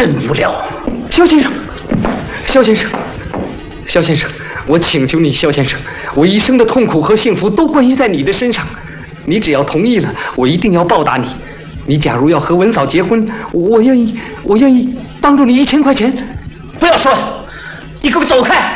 真无聊。 肖先生，肖先生，肖先生，我请求你，肖先生，我一生的痛苦和幸福都关系在你的身上，你只要同意了，我一定要报答你。你假如要和文嫂结婚，我愿意帮助你1000块钱。 不要说了，你给我走开！